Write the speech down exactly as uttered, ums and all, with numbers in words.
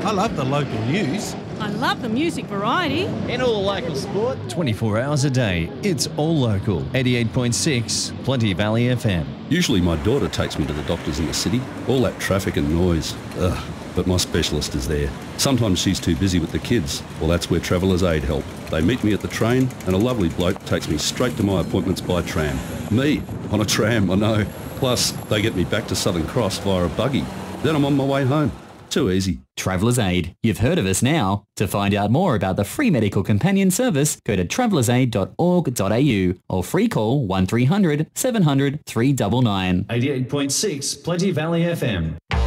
I love the local news. I love the music variety. And all the local sport. twenty-four hours a day, it's all local. eighty-eight point six, Plenty Valley F M. Usually my daughter takes me to the doctors in the city. All that traffic and noise. Ugh. But my specialist is there. Sometimes she's too busy with the kids. Well, that's where Travellers Aid help. They meet me at the train and a lovely bloke takes me straight to my appointments by tram. Me, on a tram, I know. Plus, they get me back to Southern Cross via a buggy. Then I'm on my way home. Too easy. Travellers Aid. You've heard of us now. To find out more about the free medical companion service, go to travellers aid dot org dot a u or free call one three hundred seven hundred three nine nine. eighty-eight point six, Plenty Valley F M.